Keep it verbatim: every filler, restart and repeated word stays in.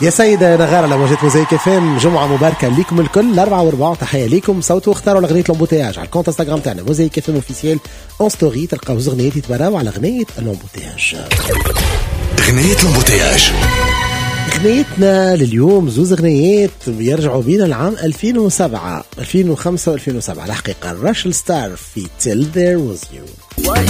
يا سيدة نغار على موجات موزايك اف ام. جمعة مباركة ليكم الكل. الأربعة وأربعة تحية ليكم. صوتوا واختاروا لغنية لومبوتياج على الكونت انستغرام تاعنا موزايك اف ام اوفيسيال اون ستوري. تلقاو زوج غنيات يتبراو على غنية لومبوتياج. غنية لومبوتياج غنيتنا لليوم زوز غنيات يرجعوا بينا العام ألفين وسبعة ألفين وخمسة وألفين وسبعة الحقيقة. راشل ستار في Till There Was You.